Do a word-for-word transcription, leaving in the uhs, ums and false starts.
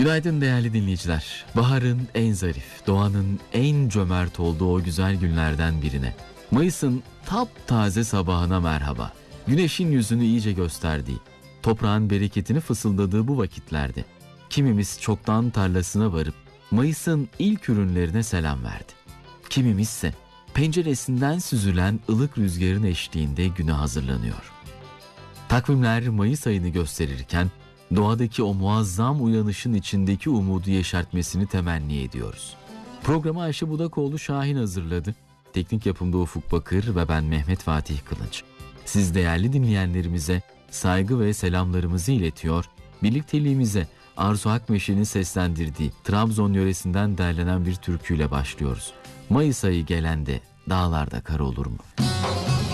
Günaydın değerli dinleyiciler. Baharın en zarif, doğanın en cömert olduğu o güzel günlerden birine, Mayıs'ın taptaze sabahına merhaba. Güneşin yüzünü iyice gösterdiği, toprağın bereketini fısıldadığı bu vakitlerde kimimiz çoktan tarlasına varıp Mayıs'ın ilk ürünlerine selam verdi. Kimimizse penceresinden süzülen ılık rüzgarın eşliğinde güne hazırlanıyor. Takvimler Mayıs ayını gösterirken doğadaki o muazzam uyanışın içindeki umudu yeşertmesini temenni ediyoruz. Programı Ayşe Budakoğlu Şahin hazırladı. Teknik yapımda Ufuk Bakır ve ben Mehmet Fatih Kılıç. Siz değerli dinleyenlerimize saygı ve selamlarımızı iletiyor, birlikteliğimize Arzu Akmeşe'nin seslendirdiği Trabzon yöresinden derlenen bir türküyle başlıyoruz. Mayıs ayı gelende dağlarda kar olur mu?